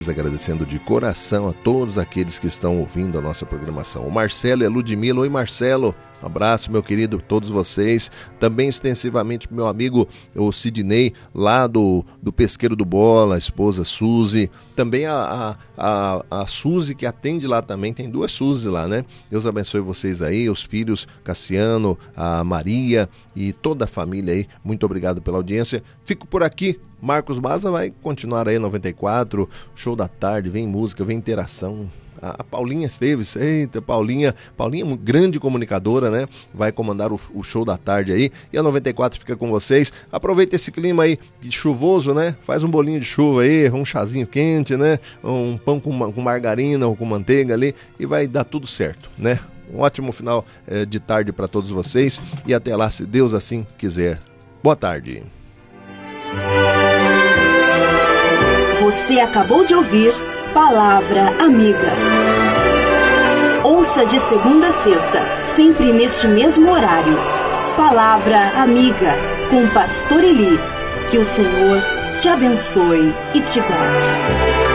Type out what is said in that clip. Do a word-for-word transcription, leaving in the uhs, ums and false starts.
Agradecendo de coração a todos aqueles que estão ouvindo a nossa programação. O Marcelo e a Ludmila. Oi, Marcelo. Um abraço, meu querido, todos vocês. Também extensivamente pro meu amigo, o Sidney, lá do, do Pesqueiro do Bola, a esposa Suzy. Também a, a, a, a Suzy, que atende lá também. Tem duas Suzy lá, né? Deus abençoe vocês aí, os filhos Cassiano, a Maria e toda a família aí. Muito obrigado pela audiência. Fico por aqui. Marcos Baza vai continuar aí, noventa e quatro, show da tarde, vem música, vem interação. A Paulinha Esteves, eita, Paulinha, Paulinha é grande comunicadora, né? Vai comandar o, o show da tarde aí. E a noventa e quatro fica com vocês. Aproveita esse clima aí de chuvoso, né? Faz um bolinho de chuva aí, um chazinho quente, né? Um pão com, com margarina ou com manteiga ali e vai dar tudo certo, né? Um ótimo final eh, de tarde para todos vocês e até lá, se Deus assim quiser. Boa tarde. Você acabou de ouvir Palavra Amiga. Ouça de segunda a sexta, sempre neste mesmo horário. Palavra Amiga, com Pastor Eli. Que o Senhor te abençoe e te guarde.